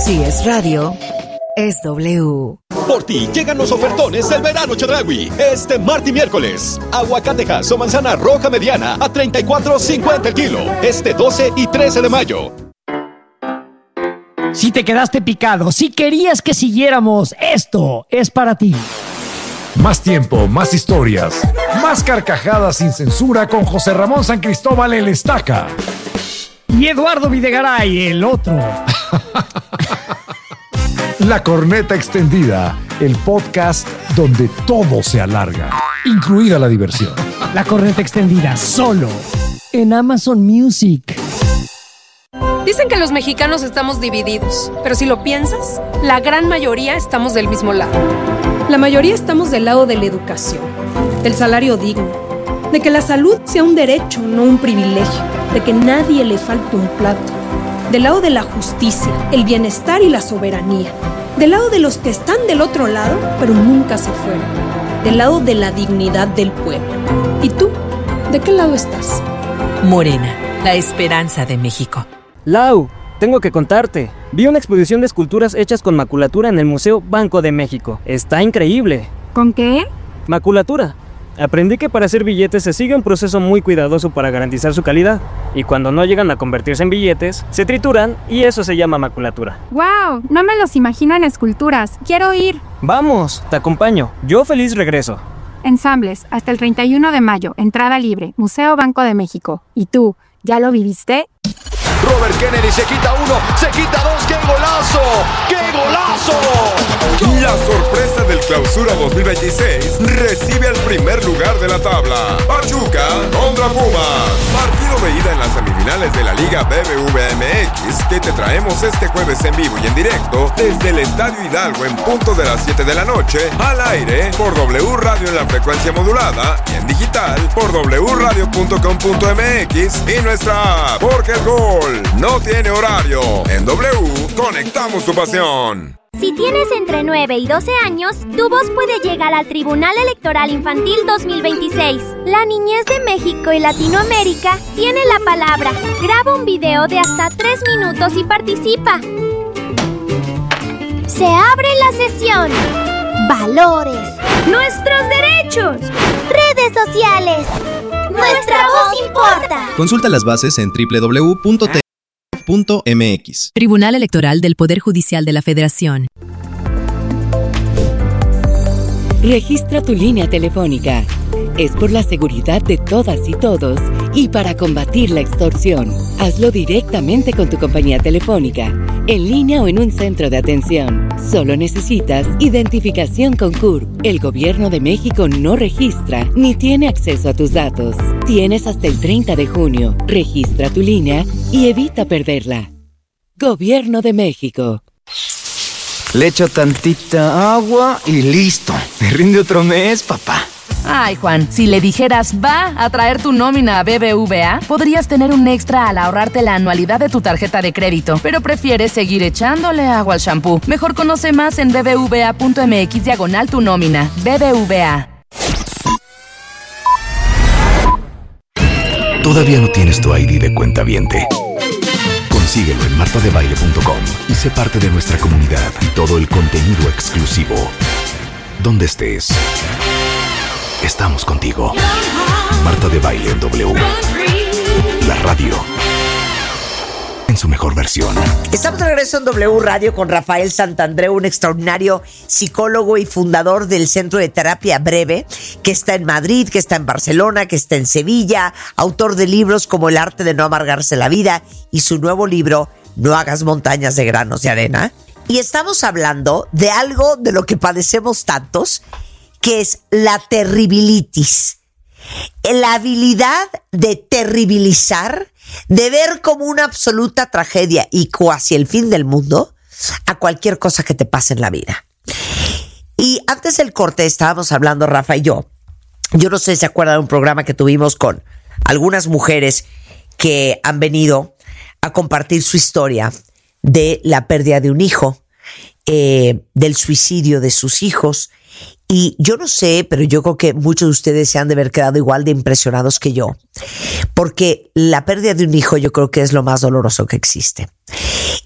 Si es radio, es W. Por ti llegan los ofertones del verano Chedraui. Este martes y miércoles. Aguacatejas o manzana roja mediana a $34.50 el kilo. Este 12 y 13 de mayo. Si te quedaste picado, si querías que siguiéramos, esto es para ti. Más tiempo, más historias, más carcajadas sin censura con José Ramón San Cristóbal el Estaca. Y Eduardo Videgaray, el otro. La Corneta Extendida, el podcast donde todo se alarga, incluida la diversión. La Corneta Extendida, solo en Amazon Music. Dicen que los mexicanos estamos divididos, pero si lo piensas, la gran mayoría estamos del mismo lado. La mayoría estamos del lado de la educación, del salario digno, de que la salud sea un derecho, no un privilegio, de que nadie le falte un plato, del lado de la justicia, el bienestar y la soberanía, del lado de los que están del otro lado, pero nunca se fueron, del lado de la dignidad del pueblo. ¿Y tú? ¿De qué lado estás? Morena, la esperanza de México. Lau, tengo que contarte. Vi una exposición de esculturas hechas con maculatura en el Museo Banco de México. Está increíble. ¿Con qué? Maculatura. Aprendí que para hacer billetes se sigue un proceso muy cuidadoso para garantizar su calidad. Y cuando no llegan a convertirse en billetes, se trituran y eso se llama maculatura. ¡Wow! No me los imagino en esculturas. Quiero ir. Vamos, te acompaño. Yo feliz regreso. Ensambles, hasta el 31 de mayo. Entrada libre. Museo Banco de México. ¿Y tú, ya lo viviste? Robert Kennedy se quita uno, se quita dos, ¡qué golazo! ¡Qué golazo! La sorpresa del Clausura 2026 recibe el primer lugar de la tabla. Pachuca contra Pumas. Partido de ida en las semifinales de la Liga BBVA MX que te traemos este jueves en vivo y en directo desde el Estadio Hidalgo en punto de las 7 de la noche, al aire por W Radio en la frecuencia modulada y en digital por wradio.com.mx y nuestra app, porque el gol no tiene horario. En W, conectamos tu pasión. Si tienes entre 9 y 12 años, tu voz puede llegar al Tribunal Electoral Infantil 2026. La niñez de México y Latinoamérica tiene la palabra. Graba un video de hasta 3 minutos y participa. Se abre la sesión. Valores. Nuestros derechos. Redes sociales. Nuestra voz importa. Consulta las bases en www.t.mx. Tribunal Electoral del Poder Judicial de la Federación. Registra tu línea telefónica. Es por la seguridad de todas y todos y para combatir la extorsión. Hazlo directamente con tu compañía telefónica, en línea o en un centro de atención. Solo necesitas identificación con CURP. El Gobierno de México no registra ni tiene acceso a tus datos. Tienes hasta el 30 de junio. Registra tu línea y evita perderla. Gobierno de México. Le echo tantita agua y listo. Me rinde otro mes, papá. Ay, Juan, si le dijeras va a traer tu nómina a BBVA, podrías tener un extra al ahorrarte la anualidad de tu tarjeta de crédito, pero prefieres seguir echándole agua al shampoo. Mejor conoce más en bbva.mx/tu nómina. BBVA. ¿Todavía no tienes tu ID de cuentaviente? Consíguelo en martadebaile.com y sé parte de nuestra comunidad y todo el contenido exclusivo. Donde estés, estamos contigo. Marta de Baile en W. La radio en su mejor versión. Estamos de regreso en W Radio con Rafael Santandreu, un extraordinario psicólogo y fundador del Centro de Terapia Breve, que está en Madrid, que está en Barcelona, que está en Sevilla, autor de libros como El arte de no amargarse la vida y su nuevo libro, No hagas montañas de granos de arena. Y estamos hablando de algo de lo que padecemos tantos, que es la terribilitis. La habilidad de terribilizar, de ver como una absoluta tragedia y casi el fin del mundo a cualquier cosa que te pase en la vida. Y antes del corte estábamos hablando, Rafa y yo no sé si se acuerdan de un programa que tuvimos con algunas mujeres que han venido a compartir su historia de la pérdida de un hijo, del suicidio de sus hijos. Y yo no sé, pero yo creo que muchos de ustedes se han de haber quedado igual de impresionados que yo, porque la pérdida de un hijo yo creo que es lo más doloroso que existe.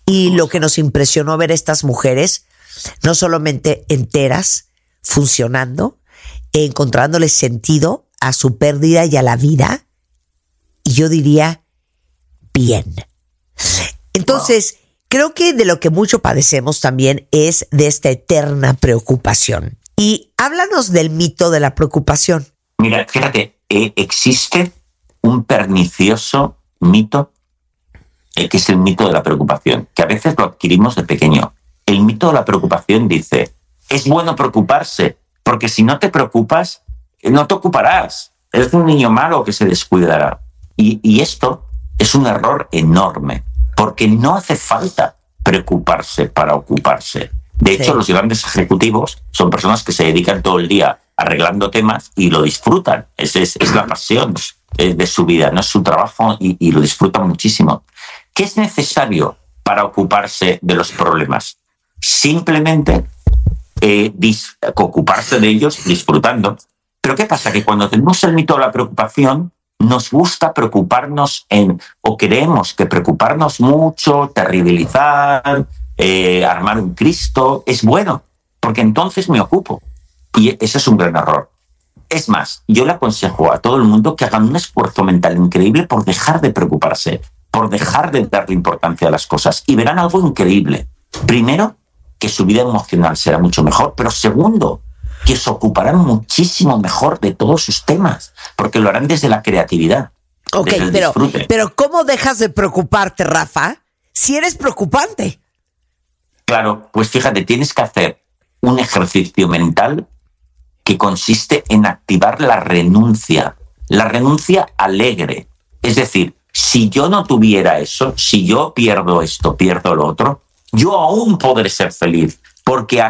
Y lo que nos impresionó ver estas mujeres, no solamente enteras, funcionando, encontrándole sentido a su pérdida y a la vida, y yo diría, bien. Entonces, creo que de lo que mucho padecemos también es de esta eterna preocupación. Y háblanos del mito de la preocupación. Mira, fíjate, existe un pernicioso mito, que es el mito de la preocupación, que a veces lo adquirimos de pequeño. El mito de la preocupación dice, es bueno preocuparse, porque si no te preocupas, no te ocuparás. Eres un niño malo que se descuidará. Y esto es un error enorme, porque no hace falta preocuparse para ocuparse. De hecho, los grandes ejecutivos son personas que se dedican todo el día arreglando temas y lo disfrutan. Es la pasión de su vida, no es su trabajo y lo disfrutan muchísimo. ¿Qué es necesario para ocuparse de los problemas? Simplemente ocuparse de ellos disfrutando. Pero ¿qué pasa? Que cuando tenemos el mito de la preocupación, nos gusta preocuparnos o creemos que preocuparnos mucho, terribilizar, armar un Cristo, es bueno, porque entonces me ocupo. Y ese es un gran error. Es más, yo le aconsejo a todo el mundo que hagan un esfuerzo mental increíble por dejar de preocuparse, por dejar de darle importancia a las cosas, y verán algo increíble. Primero, que su vida emocional será mucho mejor, pero segundo, que se ocuparán muchísimo mejor de todos sus temas, porque lo harán desde la creatividad. Ok, pero ¿cómo dejas de preocuparte, Rafa, si eres preocupante? Claro, pues fíjate, tienes que hacer un ejercicio mental que consiste en activar la renuncia alegre. Es decir, si yo no tuviera eso, si yo pierdo esto, pierdo lo otro, yo aún podré ser feliz, porque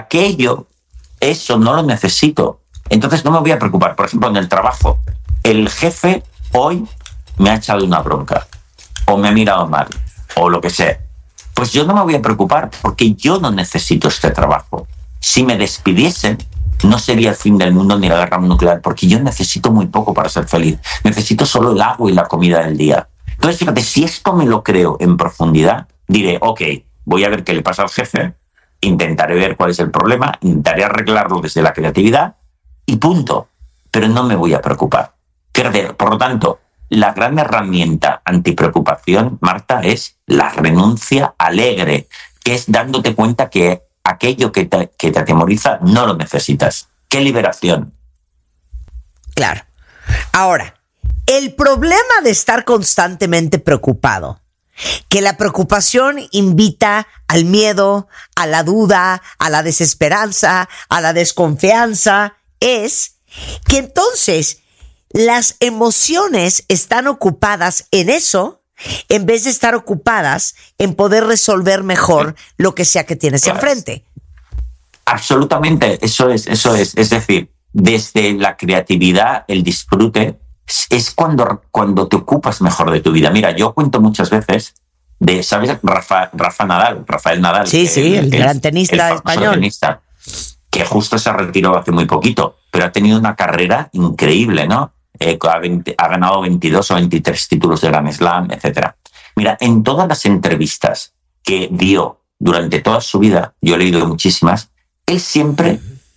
eso no lo necesito. Entonces no me voy a preocupar. Por ejemplo, en el trabajo, el jefe hoy me ha echado una bronca, o me ha mirado mal, o lo que sea. Pues yo no me voy a preocupar, porque yo no necesito este trabajo. Si me despidiesen, no sería el fin del mundo ni la guerra nuclear, porque yo necesito muy poco para ser feliz. Necesito solo el agua y la comida del día. Entonces, fíjate, si esto me lo creo en profundidad, diré, ok, voy a ver qué le pasa al jefe, intentaré ver cuál es el problema, intentaré arreglarlo desde la creatividad y punto. Pero no me voy a preocupar. Por lo tanto, la gran herramienta antipreocupación, Marta, es la renuncia alegre, que es dándote cuenta que aquello que te atemoriza no lo necesitas. ¡Qué liberación! Claro. Ahora, el problema de estar constantemente preocupado, que la preocupación invita al miedo, a la duda, a la desesperanza, a la desconfianza, es que entonces las emociones están ocupadas en eso en vez de estar ocupadas en poder resolver mejor lo que sea que tienes enfrente. Absolutamente, eso es. Es decir, desde la creatividad, el disfrute, es cuando te ocupas mejor de tu vida. Mira, yo cuento muchas veces de, ¿sabes? Rafael Nadal. Sí, el gran tenista español. Tenista, que justo se retiró hace muy poquito, pero ha tenido una carrera increíble, ¿no? Ha ganado 22 o 23 títulos de Grand Slam, etc. Mira, en todas las entrevistas que dio durante toda su vida, yo he leído muchísimas, él siempre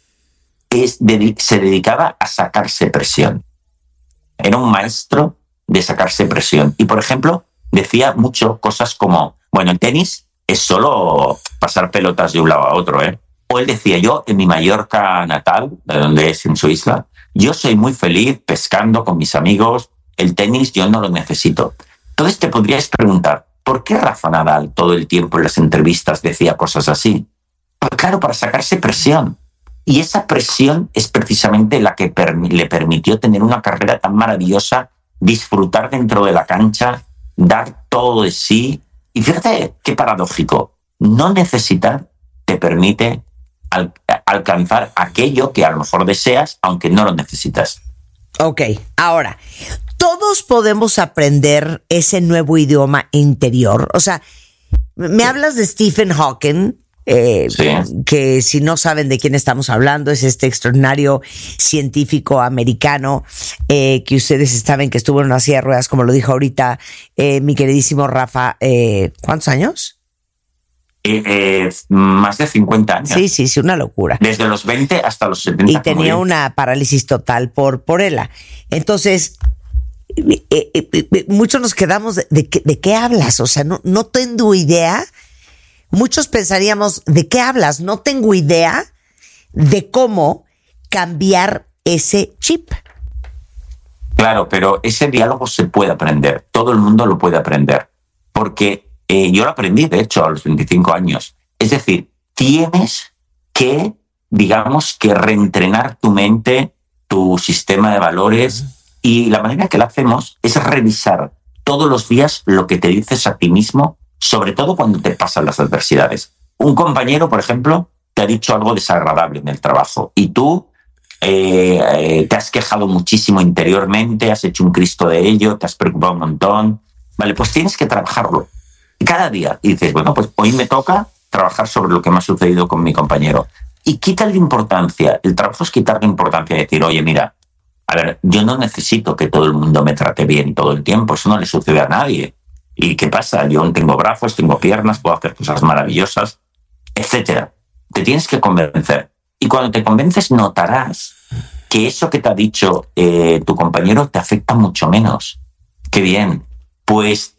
se dedicaba a sacarse presión. Era un maestro de sacarse presión. Y, por ejemplo, decía mucho cosas como, bueno, el tenis es solo pasar pelotas de un lado a otro, ¿eh? O él decía, yo en mi Mallorca natal, de donde es en su isla, yo soy muy feliz pescando con mis amigos, el tenis yo no lo necesito. Entonces te podrías preguntar, ¿por qué Rafa Nadal todo el tiempo en las entrevistas decía cosas así? Pues claro, para sacarse presión. Y esa presión es precisamente la que le permitió tener una carrera tan maravillosa, disfrutar dentro de la cancha, dar todo de sí. Y fíjate qué paradójico, no necesitar te permite alcanzar aquello que a lo mejor deseas, aunque no lo necesitas. Ok, ahora, todos podemos aprender ese nuevo idioma interior. O sea, me hablas de Stephen Hawking, que si no saben de quién estamos hablando, es este extraordinario científico americano que ustedes saben que estuvo en una silla de ruedas, como lo dijo ahorita mi queridísimo Rafa. ¿Cuántos años? Más de 50 años. Sí, una locura. Desde los 20 hasta los 70. Y tenía una parálisis total por ELA. Entonces, muchos nos quedamos de qué hablas. O sea, no tengo idea. Muchos pensaríamos, ¿de qué hablas? No tengo idea de cómo cambiar ese chip. Claro, pero ese diálogo se puede aprender. Todo el mundo lo puede aprender. Porque yo lo aprendí, de hecho, a los 25 años. Es decir, tienes que, digamos, que reentrenar tu mente, tu sistema de valores. Y la manera que lo hacemos es revisar todos los días lo que te dices a ti mismo, sobre todo cuando te pasan las adversidades. Un compañero, por ejemplo, te ha dicho algo desagradable en el trabajo y tú te has quejado muchísimo interiormente, has hecho un Cristo de ello, te has preocupado un montón. Vale, pues tienes que trabajarlo cada día. Y dices, bueno, pues hoy me toca trabajar sobre lo que me ha sucedido con mi compañero. Y quítale importancia. El trabajo es quitarle importancia y decir, oye, mira, a ver, yo no necesito que todo el mundo me trate bien todo el tiempo. Eso no le sucede a nadie. ¿Y qué pasa? Yo tengo brazos, tengo piernas, puedo hacer cosas maravillosas, etcétera. Te tienes que convencer. Y cuando te convences notarás que eso que te ha dicho tu compañero te afecta mucho menos. Qué bien. Pues,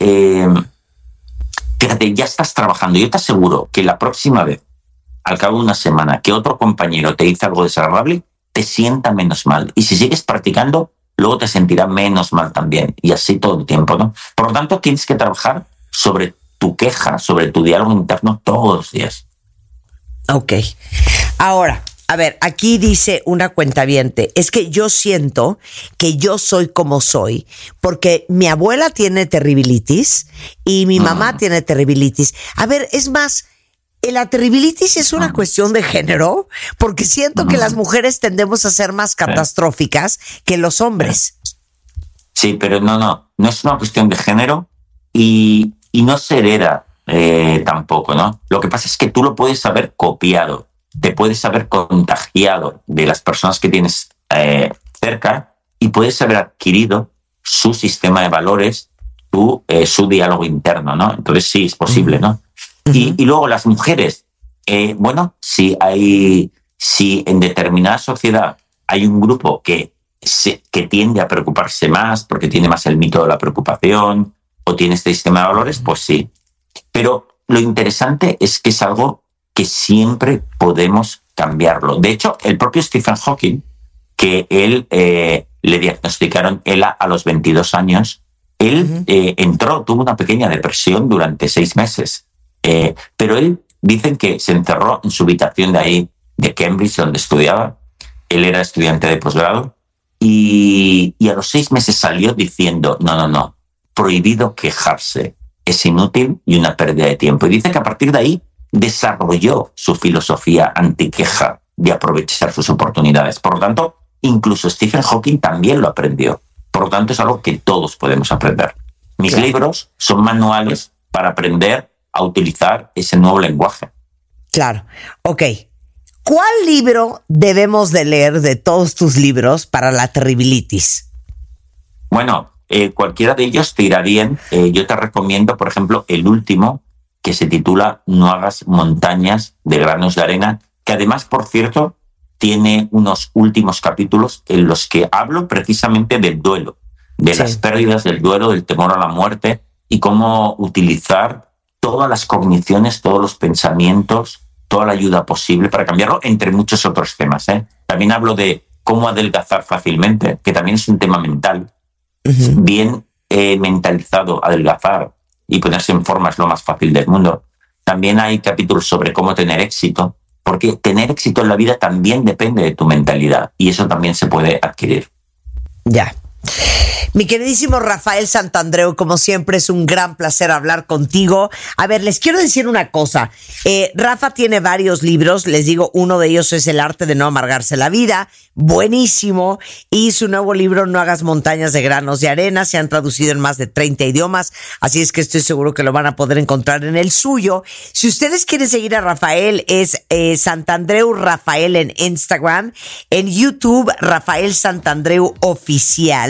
fíjate, ya estás trabajando. Yo te aseguro que la próxima vez, al cabo de una semana, que otro compañero te dice algo desagradable, te sienta menos mal. Y si sigues practicando, luego te sentirás menos mal también. Y así todo el tiempo, ¿no? Por lo tanto, tienes que trabajar sobre tu queja, sobre tu diálogo interno todos los días. Ok. Ahora, a ver, aquí dice una cuentaviente, es que yo siento que yo soy como soy, porque mi abuela tiene terribilitis y mi mamá tiene terribilitis. A ver, es más, la terribilitis es una cuestión de género, porque siento que las mujeres tendemos a ser más catastróficas que los hombres. Sí, pero no es una cuestión de género y no se hereda tampoco, ¿no? Lo que pasa es que tú lo puedes haber copiado, te puedes haber contagiado de las personas que tienes cerca y puedes haber adquirido su sistema de valores, su diálogo interno, ¿no? Entonces sí, es posible, ¿no? Y luego las mujeres, bueno, si en determinada sociedad hay un grupo que tiende a preocuparse más porque tiene más el mito de la preocupación o tiene este sistema de valores, pues sí. Pero lo interesante es que es algo que siempre podemos cambiarlo. De hecho, el propio Stephen Hawking, que él le diagnosticaron ELA a los 22 años, él tuvo una pequeña depresión durante 6 meses. Pero él, dicen que se encerró en su habitación de Cambridge, donde estudiaba. Él era estudiante de posgrado. Y a los 6 meses salió diciendo, no, prohibido quejarse. Es inútil y una pérdida de tiempo. Y dice que a partir de ahí desarrolló su filosofía antiqueja de aprovechar sus oportunidades. Por lo tanto, incluso Stephen Hawking también lo aprendió. Por lo tanto, es algo que todos podemos aprender. Mis libros son manuales para aprender a utilizar ese nuevo lenguaje. Claro. Ok. ¿Cuál libro debemos de leer de todos tus libros para la terribilitis? Bueno, cualquiera de ellos te irá bien. Yo te recomiendo, por ejemplo, el último, que se titula No hagas montañas de granos de arena, que además, por cierto, tiene unos últimos capítulos en los que hablo precisamente del duelo, de las pérdidas, del duelo, del temor a la muerte y cómo utilizar todas las cogniciones, todos los pensamientos, toda la ayuda posible para cambiarlo, entre muchos otros temas. También hablo de cómo adelgazar fácilmente, que también es un tema mental. Bien mentalizado, adelgazar y ponerse en forma es lo más fácil del mundo. También hay capítulos sobre cómo tener éxito, porque tener éxito en la vida también depende de tu mentalidad y eso también se puede adquirir. Ya. Mi queridísimo Rafael Santandreu, como siempre es un gran placer hablar contigo. A ver, les quiero decir una cosa. Rafa tiene varios libros, les digo, uno de ellos es El arte de no amargarse la vida, buenísimo, y su nuevo libro No hagas montañas de granos de arena, se han traducido en más de 30 idiomas, así es que estoy seguro que lo van a poder encontrar en el suyo. Si ustedes quieren seguir a Rafael, es Santandreu Rafael en Instagram, en YouTube Rafael Santandreu Oficial,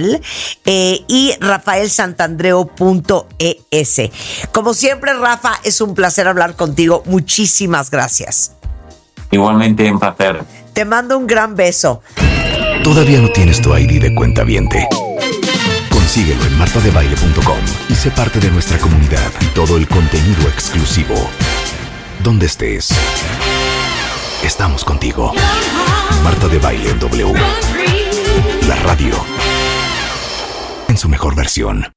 Digital y rafaelsantandreu.es. Como siempre, Rafa, es un placer hablar contigo. Muchísimas gracias. Igualmente, un placer. Te mando un gran beso. ¿Todavía no tienes tu ID de cuentaviente? Consíguelo en martadebaile.com y sé parte de nuestra comunidad y todo el contenido exclusivo. Donde estés, estamos contigo. Marta de Baile en W. La radio en su mejor versión.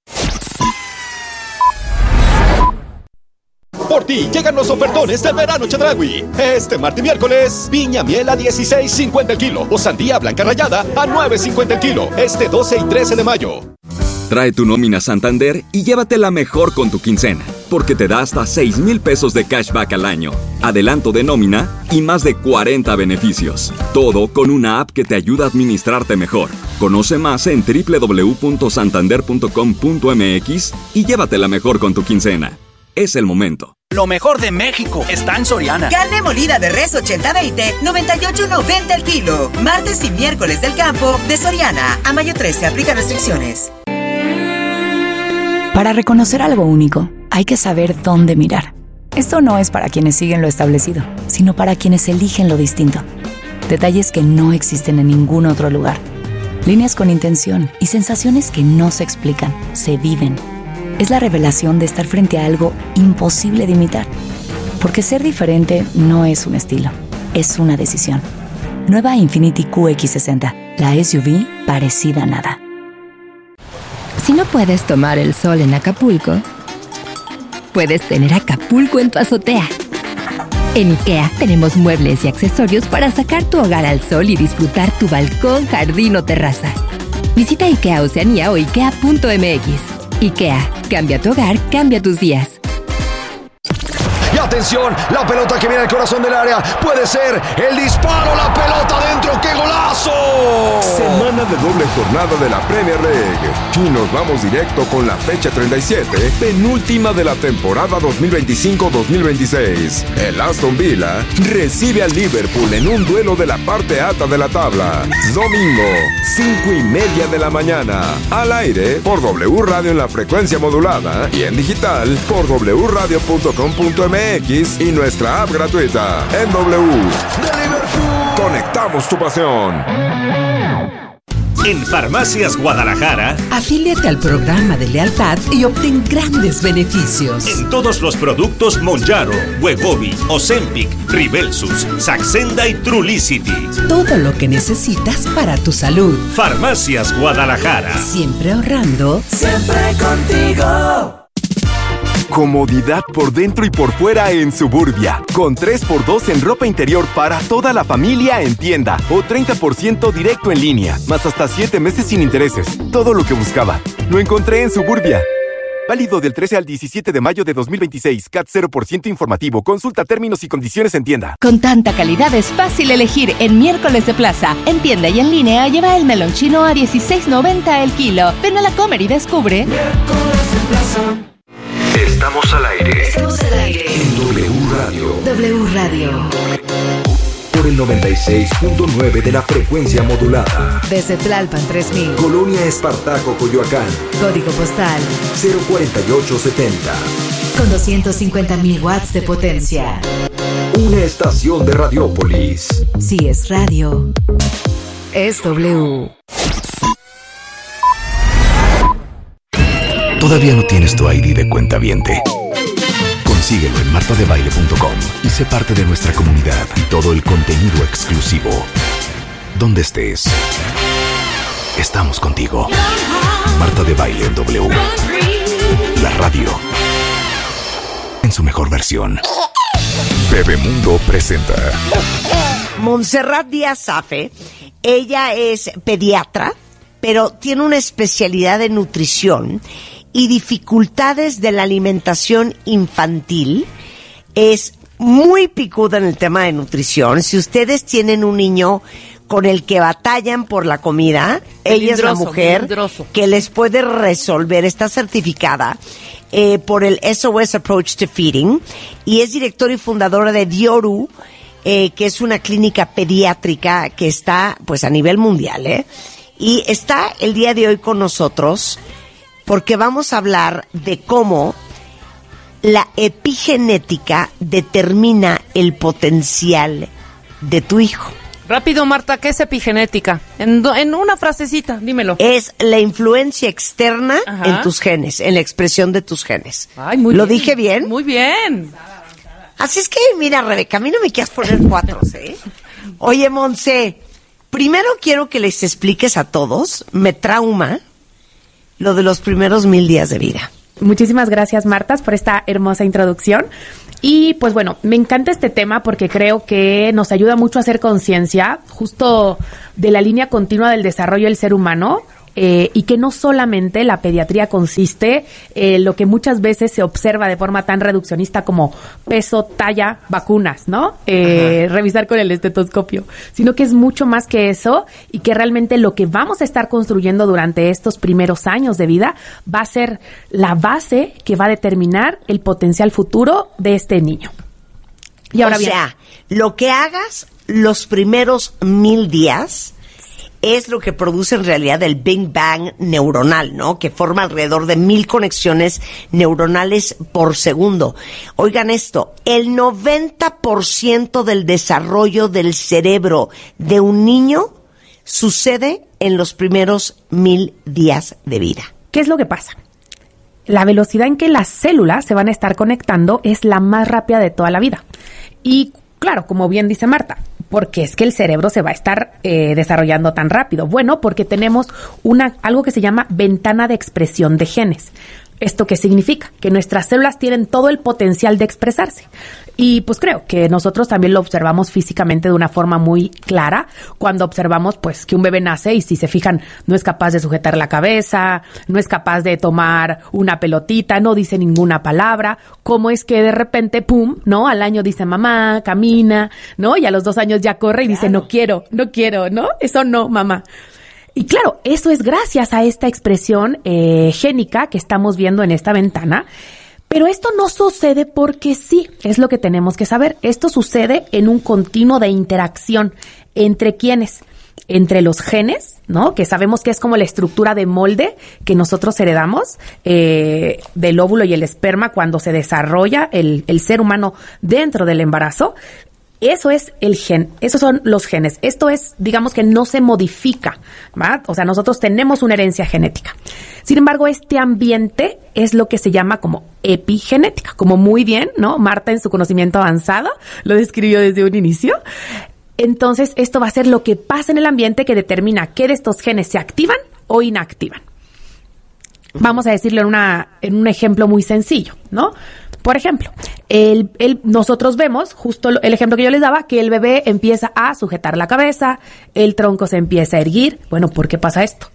Por ti llegan los ofertones del verano Chedraui. Este martes y miércoles, piña miel a $16.50 el kilo o sandía blanca rallada a $9.50 el kilo. Este 12 y 13 de mayo. Trae tu nómina Santander y llévatela mejor con tu quincena, porque te da hasta 6,000 pesos de cashback al año, adelanto de nómina y más de 40 beneficios. Todo con una app que te ayuda a administrarte mejor. Conoce más en www.santander.com.mx y llévatela mejor con tu quincena. Es el momento. Lo mejor de México está en Soriana. Carne molida de res 80-20, 98.90 el kilo. Martes y miércoles del campo de Soriana. A mayo 13 aplica restricciones. Para reconocer algo único, hay que saber dónde mirar. Esto no es para quienes siguen lo establecido, sino para quienes eligen lo distinto. Detalles que no existen en ningún otro lugar. Líneas con intención y sensaciones que no se explican, se viven. Es la revelación de estar frente a algo imposible de imitar. Porque ser diferente no es un estilo, es una decisión. Nueva Infiniti QX60, la SUV parecida a nada. Si no puedes tomar el sol en Acapulco, puedes tener Acapulco en tu azotea. En IKEA tenemos muebles y accesorios para sacar tu hogar al sol y disfrutar tu balcón, jardín o terraza. Visita IKEA Oceanía o IKEA.mx. IKEA, cambia tu hogar, cambia tus días. Y atención, la pelota que viene al corazón del área. Puede ser el disparo, la pelota dentro. ¡Qué golazo! Semana de doble jornada de la Premier League. Y nos vamos directo con la fecha 37, penúltima de la temporada 2025-2026. El Aston Villa recibe al Liverpool en un duelo de la parte alta de la tabla. Domingo, 5:30 de la mañana. Al aire por W Radio en la frecuencia modulada y en digital por wradio.com.mx y nuestra app gratuita en W. De Liverpool. Conectamos tu pasión. En Farmacias Guadalajara, afíliate al programa de lealtad y obtén grandes beneficios. En todos los productos Monjaro, Wegovy, Ozempic, Rybelsus, Saxenda y Trulicity. Todo lo que necesitas para tu salud. Farmacias Guadalajara. Siempre ahorrando. Siempre contigo. Comodidad por dentro y por fuera en Suburbia. Con 3x2 en ropa interior para toda la familia en tienda. O 30% directo en línea. Más hasta 7 meses sin intereses. Todo lo que buscaba. Lo encontré en Suburbia. Válido del 13 al 17 de mayo de 2026. CAT 0% informativo. Consulta términos y condiciones en tienda. Con tanta calidad es fácil elegir en Miércoles de Plaza. En tienda y en línea lleva el melón chino a $16.90 el kilo. Ven a la Comer y descubre. Miércoles de Plaza. Estamos al aire. Estamos al aire. En W Radio. W Radio. Por el 96.9 de la frecuencia modulada. Desde Tlalpan 3000. Colonia Espartaco, Coyoacán. Código postal 04870. Con 250.000 watts de potencia. Una estación de Radiópolis. Si es radio, es W. ¿Todavía no tienes tu ID de cuentaviente? Consíguelo en martadebaile.com y sé parte de nuestra comunidad y todo el contenido exclusivo. Donde estés, estamos contigo. Marta de Baile en W. La radio en su mejor versión. Bebemundo presenta Montserrat Díaz Safe. Ella es pediatra, pero tiene una especialidad de nutrición y dificultades de la alimentación infantil. Es muy picuda en el tema de nutrición. Si ustedes tienen un niño con el que batallan por la comida, ella es la mujer que les puede resolver. Está certificada por el SOS Approach to Feeding y es directora y fundadora de Dioru, que es una clínica pediátrica que está pues a nivel mundial, Y está el día de hoy con nosotros porque vamos a hablar de cómo la epigenética determina el potencial de tu hijo. Rápido, Marta, ¿qué es epigenética? En una frasecita, dímelo. Es la influencia externa en tus genes, en la expresión de tus genes. Ay, muy ¿Lo bien. dije bien? Muy bien. Así es que, mira, Rebeca, a mí no me quieras poner 4, ¿eh? Oye, Monse, primero quiero que les expliques a todos, me trauma lo de los primeros 1000 días de vida. Muchísimas gracias, Marta, por esta hermosa introducción. Y pues bueno, me encanta este tema porque creo que nos ayuda mucho a hacer conciencia justo de la línea continua del desarrollo del ser humano. Y que no solamente la pediatría consiste en lo que muchas veces se observa de forma tan reduccionista como peso, talla, vacunas, ¿no? Revisar con el estetoscopio, sino que es mucho más que eso y que realmente lo que vamos a estar construyendo durante estos primeros años de vida va a ser la base que va a determinar el potencial futuro de este niño. Y ahora bien, lo que hagas los primeros 1000 días es lo que produce en realidad el Big Bang neuronal, ¿no? Que forma alrededor de 1000 conexiones neuronales por segundo. Oigan esto, el 90% del desarrollo del cerebro de un niño sucede en los primeros 1000 días de vida. ¿Qué es lo que pasa? La velocidad en que las células se van a estar conectando es la más rápida de toda la vida. Y claro, como bien dice Marta, ¿por qué es que el cerebro se va a estar desarrollando tan rápido? Bueno, porque tenemos algo que se llama ventana de expresión de genes. ¿Esto qué significa? Que nuestras células tienen todo el potencial de expresarse. Y pues creo que nosotros también lo observamos físicamente de una forma muy clara cuando observamos pues que un bebé nace y si se fijan no es capaz de sujetar la cabeza, no es capaz de tomar una pelotita, no dice ninguna palabra. ¿Cómo es que de repente, pum, no? Al año dice mamá, camina, ¿no? Y a los 2 años ya corre y dice no quiero, ¿no? Eso no, mamá. Y claro, eso es gracias a esta expresión génica que estamos viendo en esta ventana. Pero esto no sucede porque sí, es lo que tenemos que saber. Esto sucede en un continuo de interacción. ¿Entre quiénes? Entre los genes, ¿no? Que sabemos que es como la estructura de molde que nosotros heredamos del óvulo y el esperma cuando se desarrolla el ser humano dentro del embarazo. Eso es el gen, esos son los genes. Esto es, digamos que no se modifica, ¿va? O sea, nosotros tenemos una herencia genética. Sin embargo, este ambiente es lo que se llama como epigenética, como muy bien, ¿no? Marta en su conocimiento avanzado lo describió desde un inicio. Entonces, esto va a ser lo que pasa en el ambiente que determina qué de estos genes se activan o inactivan. Vamos a decirlo en un ejemplo muy sencillo, ¿no? Por ejemplo, nosotros vemos, justo el ejemplo que yo les daba, que el bebé empieza a sujetar la cabeza, el tronco se empieza a erguir. Bueno, ¿por qué pasa esto?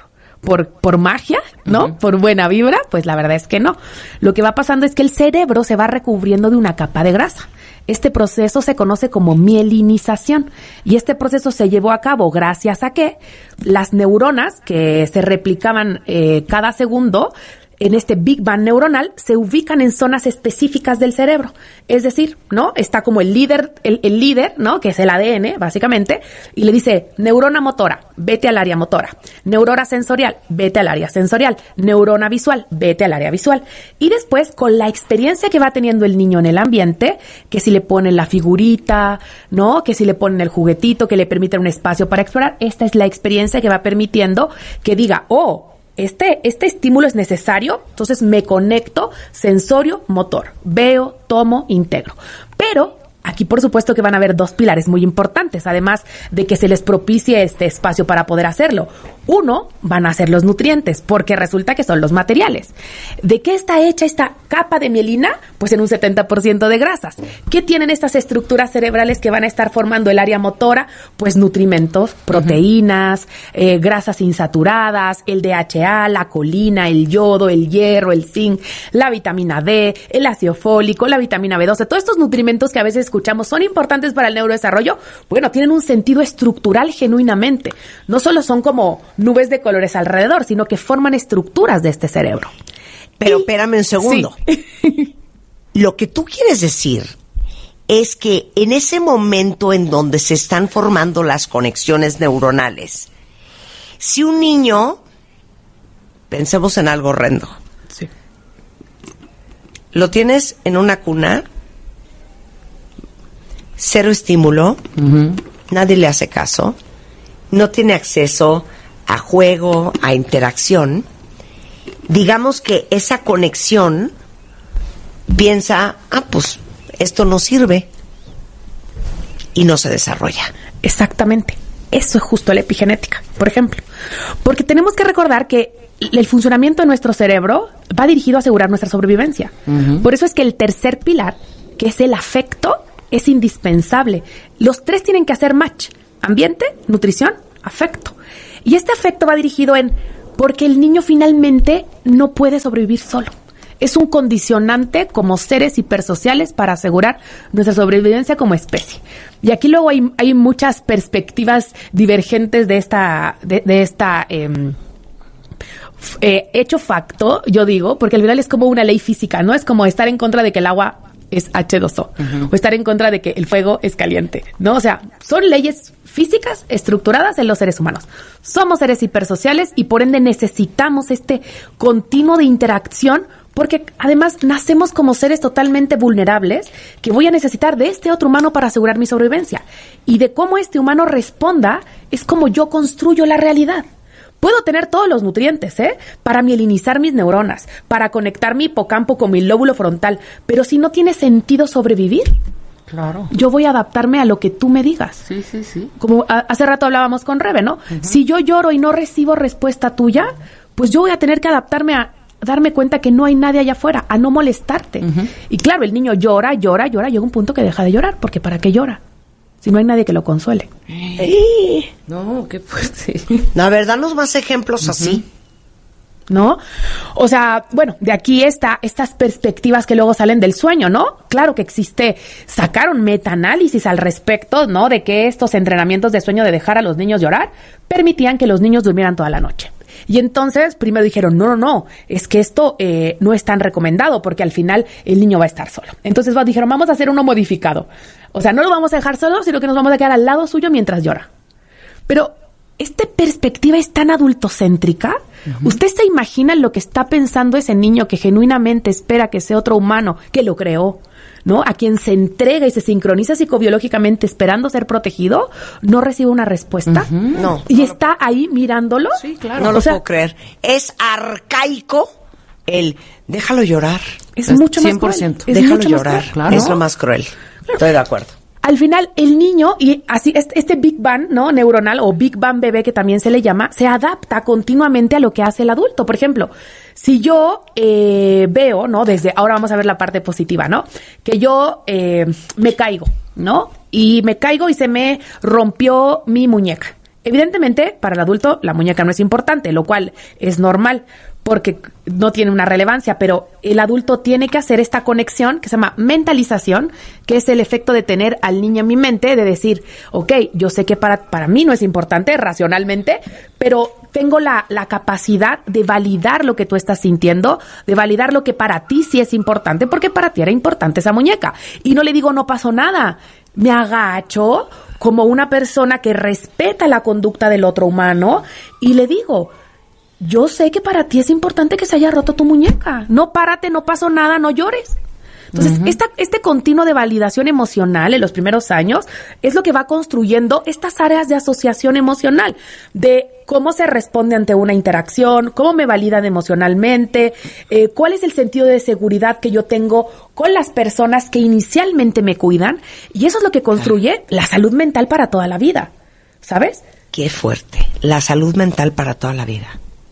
¿Por magia? ¿No? Uh-huh. ¿Por buena vibra? Pues la verdad es que no. Lo que va pasando es que el cerebro se va recubriendo de una capa de grasa. Este proceso se conoce como mielinización y este proceso se llevó a cabo gracias a que las neuronas que se replicaban cada segundo en este Big Bang neuronal se ubican en zonas específicas del cerebro. Es decir, ¿no? Está como el líder, ¿no? Que es el ADN, básicamente, y le dice, neurona motora, vete al área motora. Neurona sensorial, vete al área sensorial. Neurona visual, vete al área visual. Y después, con la experiencia que va teniendo el niño en el ambiente, que si le ponen la figurita, ¿no? Que si le ponen el juguetito, que le permiten un espacio para explorar, esta es la experiencia que va permitiendo que diga, este estímulo es necesario, entonces me conecto sensorio, motor, veo, tomo, integro. Pero aquí, por supuesto, que van a haber 2 pilares muy importantes, además de que se les propicie este espacio para poder hacerlo. Uno, van a ser los nutrientes, porque resulta que son los materiales. ¿De qué está hecha esta capa de mielina? Pues en un 70% de grasas. ¿Qué tienen estas estructuras cerebrales que van a estar formando el área motora? Pues nutrimentos, proteínas, grasas insaturadas, el DHA, la colina, el yodo, el hierro, el zinc, la vitamina D, el ácido fólico, la vitamina B12. Todos estos nutrimentos que a veces escuchamos son importantes para el neurodesarrollo. Bueno, tienen un sentido estructural genuinamente. No solo son como nubes de colores alrededor, sino que forman estructuras de este cerebro. Pero espérame un segundo. Sí. Lo que tú quieres decir es que en ese momento en donde se están formando las conexiones neuronales, Si un niño, pensemos en algo horrendo. Sí. Lo tienes en una cuna, cero estímulo, nadie le hace caso, no tiene acceso a juego, a interacción. Digamos que esa conexión piensa, pues esto no sirve y no se desarrolla. Exactamente. Eso es justo la epigenética, por ejemplo. Porque tenemos que recordar que el funcionamiento de nuestro cerebro va dirigido a asegurar nuestra sobrevivencia. Por eso es que el tercer pilar, que es el afecto, es indispensable. Los tres tienen que hacer match. Ambiente, nutrición, afecto. Y este afecto va dirigido en porque el niño finalmente no puede sobrevivir solo. Es un condicionante como seres hipersociales para asegurar nuestra sobrevivencia como especie. Y aquí luego hay muchas perspectivas divergentes de esta hecho facto, yo digo, porque al final es como una ley física, ¿no? Es como estar en contra de que el agua es H2O, o estar en contra de que el fuego es caliente, ¿no? O sea, son leyes físicas estructuradas en los seres humanos. Somos seres hipersociales y por ende necesitamos este continuo de interacción, porque además nacemos como seres totalmente vulnerables que voy a necesitar de este otro humano para asegurar mi sobrevivencia. Y de cómo este humano responda es como yo construyo la realidad. Puedo tener todos los nutrientes, para mielinizar mis neuronas, para conectar mi hipocampo con mi lóbulo frontal, pero si no tiene sentido sobrevivir, claro, yo voy a adaptarme a lo que tú me digas. Sí. Como hace rato hablábamos con Rebe, ¿no? Si yo lloro y no recibo respuesta tuya, pues yo voy a tener que adaptarme a darme cuenta que no hay nadie allá afuera, a no molestarte. Y claro, el niño llora, llega un punto que deja de llorar, porque ¿para qué llora? Si no hay nadie que lo consuele. No, qué fuerte. La verdad, danos más ejemplos así. ¿No? O sea, bueno, de aquí estas perspectivas que luego salen del sueño, ¿no? Claro que sacaron metaanálisis al respecto, ¿no? De que estos entrenamientos de sueño de dejar a los niños llorar permitían que los niños durmieran toda la noche. Y entonces primero dijeron, no, es que esto no es tan recomendado porque al final el niño va a estar solo. Entonces dijeron, vamos a hacer uno modificado. O sea, no lo vamos a dejar solo, sino que nos vamos a quedar al lado suyo mientras llora. Pero esta perspectiva es tan adultocéntrica. ¿Usted se imagina lo que está pensando ese niño que genuinamente espera que sea otro humano que lo creó, ¿no? A quien se entrega y se sincroniza psicobiológicamente esperando ser protegido, no recibe una respuesta? No. Y está ahí mirándolo. Sí, claro. No lo puedo creer. Es arcaico el déjalo llorar. Es mucho más cruel. Déjalo llorar. Claro. Es lo más cruel. Claro. Estoy de acuerdo. Al final, el niño, y así este Big Bang, ¿no? Neuronal, o Big Bang bebé, que también se le llama, se adapta continuamente a lo que hace el adulto. Por ejemplo, si yo veo, ¿no? Desde ahora vamos a ver la parte positiva, ¿no? Que yo me caigo, ¿no? Y me caigo y se me rompió mi muñeca. Evidentemente, para el adulto, la muñeca no es importante, lo cual es normal, porque no tiene una relevancia, pero el adulto tiene que hacer esta conexión que se llama mentalización, que es el efecto de tener al niño en mi mente, de decir, ok, yo sé que para mí no es importante racionalmente, pero tengo la capacidad de validar lo que tú estás sintiendo, de validar lo que para ti sí es importante, porque para ti era importante esa muñeca. Y no le digo, no pasó nada, me agacho como una persona que respeta la conducta del otro humano y le digo, yo sé que para ti es importante que se haya roto tu muñeca. No, párate, no pasó nada, no llores. Entonces, este continuo de validación emocional en los primeros años es lo que va construyendo estas áreas de asociación emocional, de cómo se responde ante una interacción, cómo me validan emocionalmente, cuál es el sentido de seguridad que yo tengo con las personas que inicialmente me cuidan. Y eso es lo que construye la salud mental para toda la vida, ¿sabes? Qué fuerte. La salud mental para toda la vida.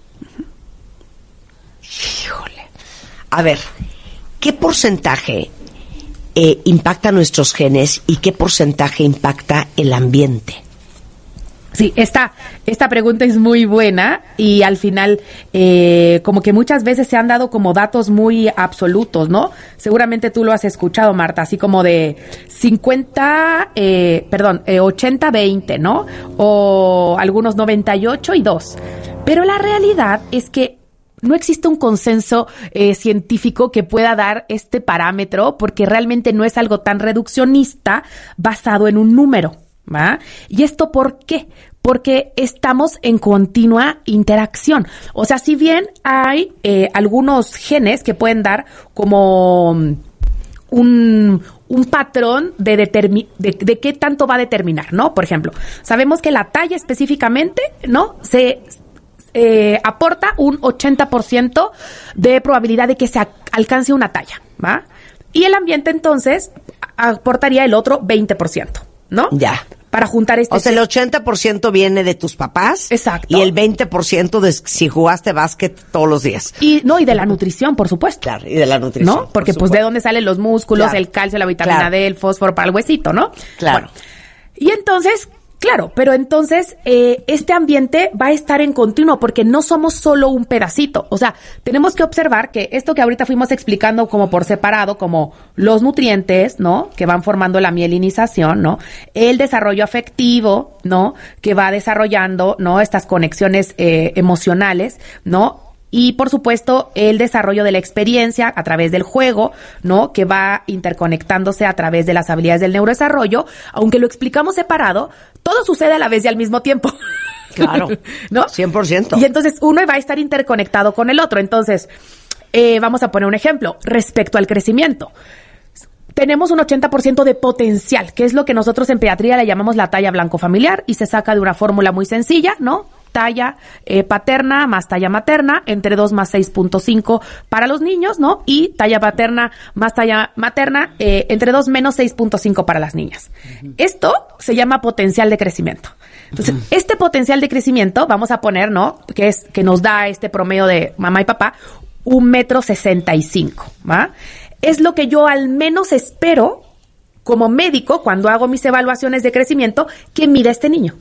Híjole. A ver, ¿qué porcentaje impacta nuestros genes y qué porcentaje impacta el ambiente? Sí, esta pregunta es muy buena y al final como que muchas veces se han dado como datos muy absolutos, ¿no? Seguramente tú lo has escuchado, Marta, así como de 80-20, ¿no? O algunos 98-2. Pero la realidad es que no existe un consenso científico que pueda dar este parámetro porque realmente no es algo tan reduccionista basado en un número, ¿va? ¿Y esto por qué? porque estamos en continua interacción. O sea, si bien hay algunos genes que pueden dar como un patrón de qué tanto va a determinar, ¿no? Por ejemplo, sabemos que la talla específicamente, ¿no? Se aporta un 80% de probabilidad de que se alcance una talla, ¿va? Y el ambiente, entonces, aportaría el otro 20%, ¿no? Ya. Para juntar O sea, el 80% viene de tus papás. Exacto. Y el 20% de si jugaste básquet todos los días. Y de la nutrición, por supuesto. Claro, y de la nutrición. ¿No? Porque pues de dónde salen los músculos, claro, el calcio, la vitamina D, el fósforo para el huesito, ¿no? Claro. Bueno, y entonces, claro, pero entonces este ambiente va a estar en continuo porque no somos solo un pedacito. O sea, tenemos que observar que esto que ahorita fuimos explicando como por separado, como los nutrientes, ¿no? Que van formando la mielinización, ¿no? El desarrollo afectivo, ¿no? Que va desarrollando, ¿no? Estas conexiones emocionales, ¿no? Y, por supuesto, el desarrollo de la experiencia a través del juego, ¿no? Que va interconectándose a través de las habilidades del neurodesarrollo. Aunque lo explicamos separado, todo sucede a la vez y al mismo tiempo. Claro, ¿no? 100%. Y entonces uno va a estar interconectado con el otro. Entonces, vamos a poner un ejemplo respecto al crecimiento. Tenemos un 80% de potencial, que es lo que nosotros en pediatría le llamamos la talla blanco familiar, y se saca de una fórmula muy sencilla, ¿no? Talla paterna más talla materna, entre 2 más 6.5 para los niños, ¿no? Y talla paterna más talla materna, entre 2 menos 6.5 para las niñas. Esto se llama potencial de crecimiento. Entonces, este potencial de crecimiento, vamos a poner, ¿no? Que nos da este promedio de mamá y papá, 1,65 m, ¿va? Es lo que yo al menos espero como médico cuando hago mis evaluaciones de crecimiento que mida este niño.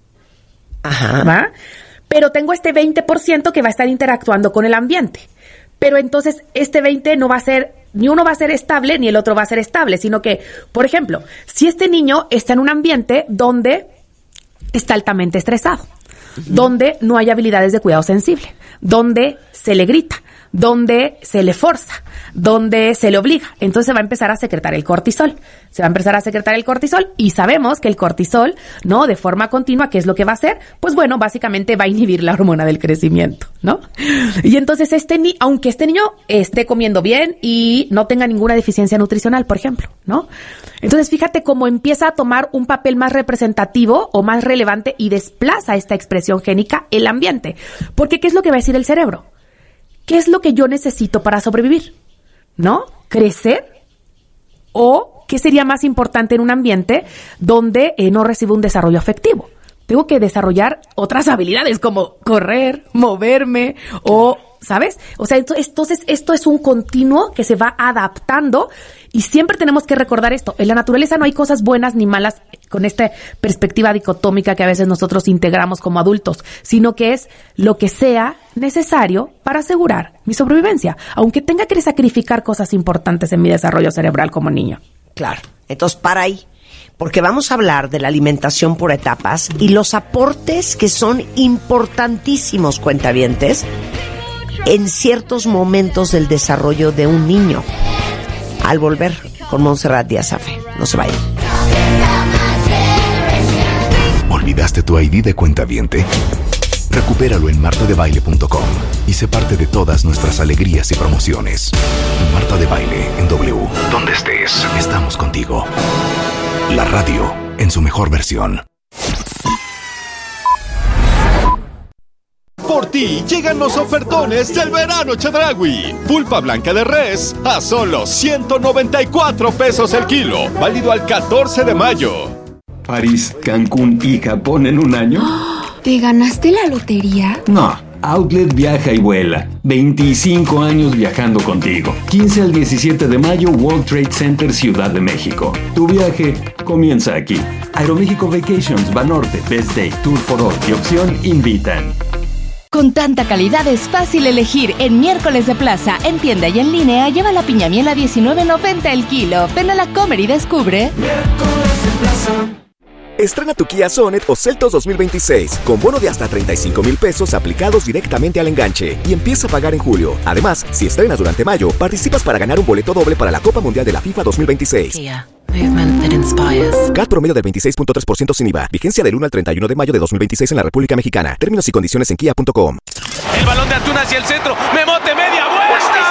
Ajá. ¿Va? Pero tengo este 20% que va a estar interactuando con el ambiente. Pero entonces este 20 no va a ser, ni uno va a ser estable ni el otro va a ser estable, sino que, por ejemplo, si este niño está en un ambiente donde está altamente estresado, donde no hay habilidades de cuidado sensible, donde se le grita, donde se le forza, donde se le obliga, entonces se va a empezar a secretar el cortisol. Se va a empezar a secretar el cortisol y sabemos que el cortisol, ¿no? De forma continua, ¿qué es lo que va a hacer? Pues bueno, básicamente va a inhibir la hormona del crecimiento, ¿no? Y entonces aunque este niño esté comiendo bien y no tenga ninguna deficiencia nutricional, por ejemplo, ¿no? Entonces fíjate cómo empieza a tomar un papel más representativo o más relevante y desplaza esta expresión génica el ambiente. Porque ¿qué es lo que va a decir el cerebro? ¿Qué es lo que yo necesito para sobrevivir? ¿No? ¿Crecer? ¿O qué sería más importante en un ambiente donde no recibo un desarrollo afectivo? Tengo que desarrollar otras habilidades como correr, moverme o, ¿sabes? O sea, entonces esto es un continuo que se va adaptando y siempre tenemos que recordar esto. En la naturaleza no hay cosas buenas ni malas con esta perspectiva dicotómica que a veces nosotros integramos como adultos, sino que es lo que sea necesario para asegurar mi sobrevivencia, aunque tenga que sacrificar cosas importantes en mi desarrollo cerebral como niño. Claro. Entonces, para ahí. Porque vamos a hablar de la alimentación por etapas y los aportes que son importantísimos, cuentavientes, en ciertos momentos del desarrollo de un niño. Al volver con Montserrat Díaz-Safe. No se vayan. ¿Olvidaste tu ID de cuentaviente? Recupéralo en martadebaile.com y sé parte de todas nuestras alegrías y promociones. Marta de Baile en W. Donde estés, estamos contigo. La radio en su mejor versión. Por ti llegan los ofertones del verano Chedraui. Pulpa blanca de res a solo 194 pesos el kilo. Válido al 14 de mayo. París, Cancún y Japón en un año. ¿Te ganaste la lotería? No, Outlet viaja y vuela. 25 años viajando contigo. 15 al 17 de mayo, World Trade Center, Ciudad de México. Tu viaje comienza aquí. Aeroméxico Vacations, Banorte, Best Day, Tour for All y Opción invitan. Con tanta calidad es fácil elegir. En Miércoles de Plaza, en tienda y en línea, lleva la piña miel a $19.90 el kilo. Ven a la Comer y descubre. Miércoles de Plaza. Estrena tu Kia Sonet o Seltos 2026 con bono de hasta 35,000 pesos aplicados directamente al enganche y empieza a pagar en julio. Además, si estrenas durante mayo, participas para ganar un boleto doble para la Copa Mundial de la FIFA 2026. Kia, Movement that inspires. CAT promedio del 26.3% sin IVA. Vigencia del 1 al 31 de mayo de 2026 en la República Mexicana. Términos y condiciones en kia.com. El balón de Antuna hacia el centro. Memote, media vuelta.